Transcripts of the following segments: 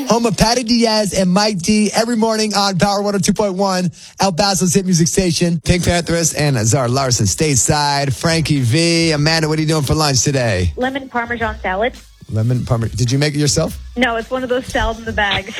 Home of Patty Diaz and Mike D every morning on Power 102.1, El Paso's hit music station. Pink Pantheress and Zara Larson stateside. Frankie V. Amanda, what are you doing for lunch today? Lemon Parmesan salad. Lemon Parmesan. Did you make it yourself? No, it's one of those salads in the bag.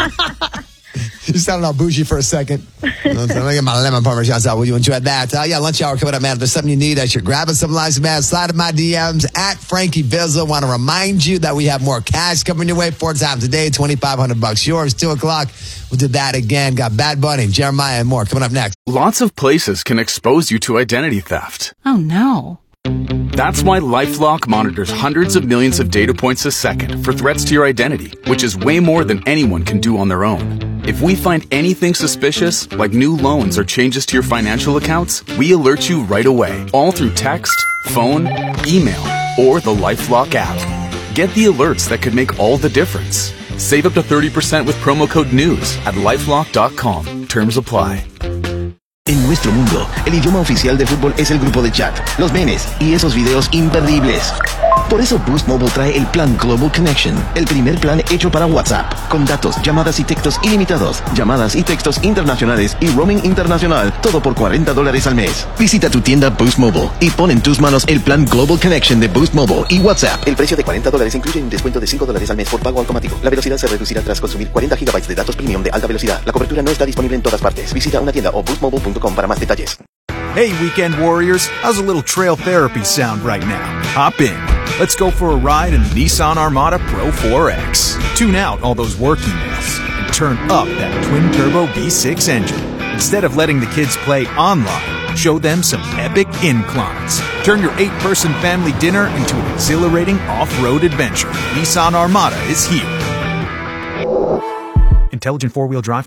You sounded all bougie for a second. Let me get my lemon parmesan salad. Will you enjoy that? Lunch hour coming up, man. If there's something you need as you're grabbing some lunch, man, slide in my DMs at Frankie Bizzle. Want to remind you that we have more cash coming your way 4 times a day, $2,500 yours. 2 o'clock, we'll do that again. Got Bad Bunny, Jeremiah, and more coming up next. Lots of places can expose you to identity theft. Oh, no. That's why LifeLock monitors hundreds of millions of data points a second for threats to your identity, which is way more than anyone can do on their own. If we find anything suspicious, like new loans or changes to your financial accounts, we alert you right away, all through text, phone, email, or the LifeLock app. Get the alerts that could make all the difference. Save up to 30% with promo code NEWS at LifeLock.com. Terms apply. En nuestro mundo, el idioma oficial de fútbol es el grupo de chat, los memes y esos videos imperdibles. Por eso Boost Mobile trae el plan Global Connection, el primer plan hecho para WhatsApp, con datos, llamadas y textos ilimitados, llamadas y textos internacionales y roaming internacional, todo por $40 al mes. Visita tu tienda Boost Mobile y pon en tus manos el plan Global Connection de Boost Mobile y WhatsApp. El precio de $40 incluye un descuento de $5 al mes por pago automático. La velocidad se reducirá tras consumir 40 GB de datos premium de alta velocidad. La cobertura no está disponible en todas partes. Visita una tienda o boostmobile.com para más detalles. Hey, weekend warriors, how's a little trail therapy sound right now? Hop in. Let's go for a ride in the Nissan Armada Pro 4X. Tune out all those work emails and turn up that twin-turbo V6 engine. Instead of letting the kids play online, show them some epic inclines. Turn your 8-person family dinner into an exhilarating off-road adventure. Nissan Armada is here. Intelligent four-wheel drive.